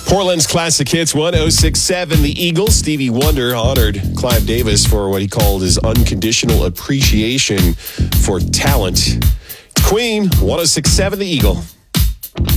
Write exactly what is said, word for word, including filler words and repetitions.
Portland's Classic Hits one oh six point seven. The Eagles. Stevie Wonder honored Clive Davis for what he called his unconditional appreciation for talent. Queen, one oh six point seven, The Eagle.